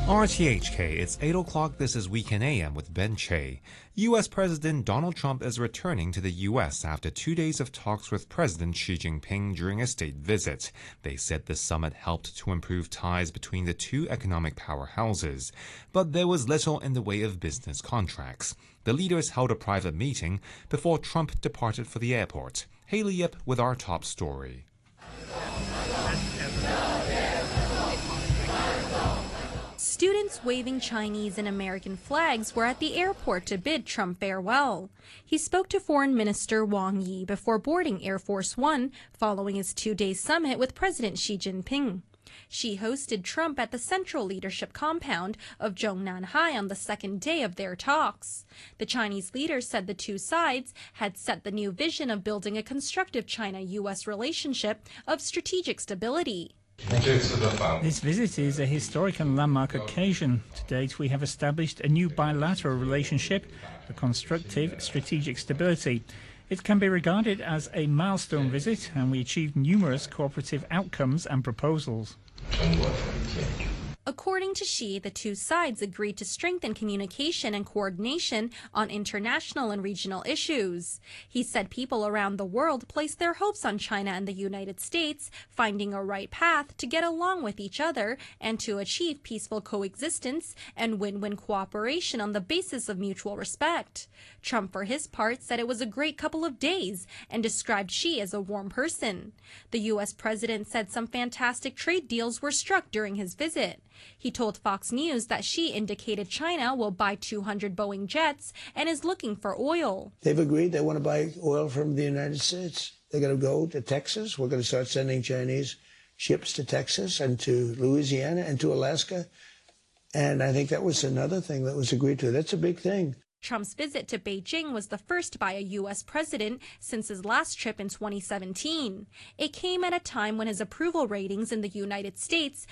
RTHK, it's 8 o'clock. This is Weekend AM with Ben Che. U.S. President Donald Trump is returning to the U.S. after 2 days of talks with President Xi Jinping during a state visit. They said the summit helped to improve ties between the two economic powerhouses, but there was little in the way of business contracts. The leaders held a private meeting before Trump departed for the airport. Haley Yip with our top story. Students waving Chinese and American flags were at the airport to bid Trump farewell. He spoke to Foreign Minister Wang Yi before boarding Air Force One following his 2-day summit with President Xi Jinping. Xi hosted Trump at the Central Leadership Compound of Zhongnanhai on the second day of their talks. The Chinese leader said the two sides had set the new vision of building a constructive China-U.S. relationship of strategic stability. This visit is a historic and landmark occasion. To date, we have established a new bilateral relationship for constructive strategic stability. It can be regarded as a milestone visit, and we achieved numerous cooperative outcomes and proposals. According to Xi, the two sides agreed to strengthen communication and coordination on international and regional issues. He said people around the world place their hopes on China and the United States finding a right path to get along with each other and to achieve peaceful coexistence and win-win cooperation on the basis of mutual respect. Trump, for his part, said it was a great couple of days and described Xi as a warm person. The U.S. president said some fantastic trade deals were struck during his visit. He told Fox News that Xi indicated China will buy 200 Boeing jets and is looking for oil. They've agreed they want to buy oil from the United States. They're going to go to Texas. We're going to start sending Chinese ships to Texas and to Louisiana and to Alaska. And I think that was another thing that was agreed to. That's a big thing. Trump's visit to Beijing was the first by a U.S. president since his last trip in 2017. It came at a time when his approval ratings in the United States